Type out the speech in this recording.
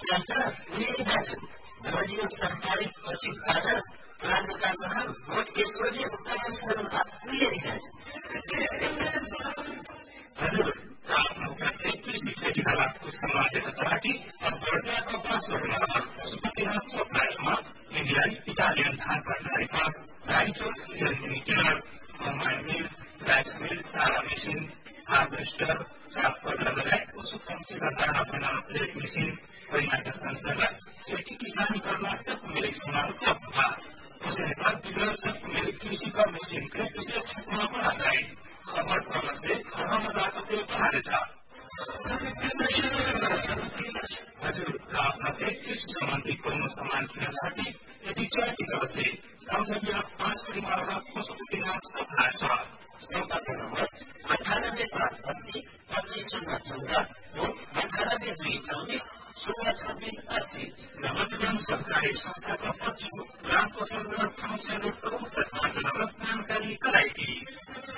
doctor मेरी दाजु बलियो सरकारी पछि प्राणका ग्रहण भोट यसोजी उत्तर मेरी दाजु हजुर आफ्नो कृषि खेतीका लागि समाजका चाहती अब बढ्दाको पासहरूमा पशुपतिनाथ सप्लायर्समा इन्डियन इटालियन धान प्रकारका जाइचो millimetre combine mill rice mill चारा मेसिन हार्वेस्टर साफ पर्दा लगायत पशुपक्षीका दाना बनाउन प्लेट मेसिन परिणामका संसारलाई खेती किसानी करना सब मिले सुनार उपलब्ध था उसने कहा बिगड़ सब मिले कृषि का मशीन के विषय छुपना पड़ा जाए खबर करने से खबर में जाकर के बना था हजुर आफ्ना कृषि सम्बन्धी कोनो सामान किन्नसाठी यदि चर्चित अवस्थे सम्झिया 5 परिवार र पशुपतिनाथ सप्लायर छ सम्पर्क नम्बर 9858 2514 9824 02680 नवजीवन सहकारी संस्थाका सचिव राम प्रसाद फाउन्डेसन प्रमुख तथा जानकारी गराएकी